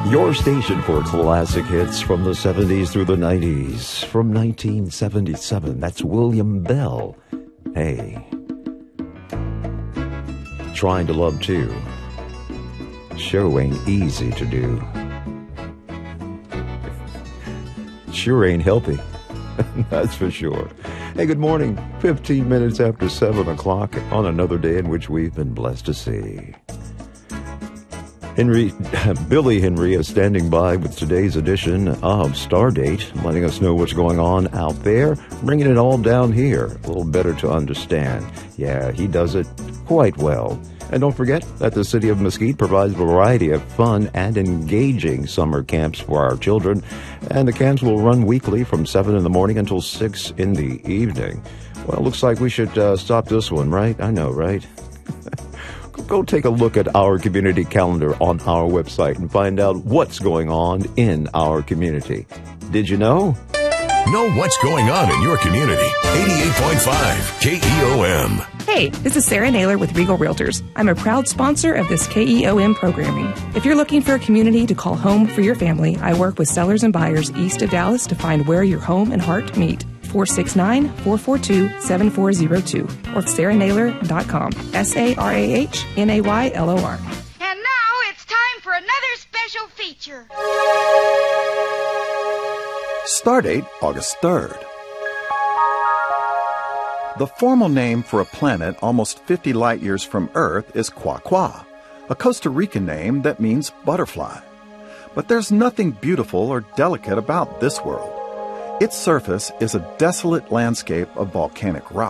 Your station for classic hits from the 70s through the 90s. From 1977, that's William Bell. Hey. Trying to love too. Sure ain't easy to do. Sure ain't healthy. That's for sure. Hey, good morning. 15 minutes after 7 o'clock on another day in which we've been blessed to see. Billy Henry is standing by with today's edition of Stardate, letting us know what's going on out there, bringing it all down here, a little better to understand. Yeah, he does it quite well. And don't forget that the City of Mesquite provides a variety of fun and engaging summer camps for our children, and the camps will run weekly from 7 in the morning until 6 in the evening. Well, looks like we should stop this one, right? I know, right? Go take a look at our community calendar on our website and find out what's going on in our community. Did you know? Know what's going on in your community. 88.5 KEOM. Hey, this is Sarah Naylor with Regal Realtors. I'm a proud sponsor of this KEOM programming. If you're looking for a community to call home for your family, I work with sellers and buyers east of Dallas to find where your home and heart meet. 469-442-7402 or sarahnaylor.com. SARAHNAYLOR. And now it's time for another special feature. Stardate, August 3rd. The formal name for a planet almost 50 light years from Earth is Quaqua, a Costa Rican name that means butterfly. But there's nothing beautiful or delicate about this world. Its surface is a desolate landscape of volcanic rock.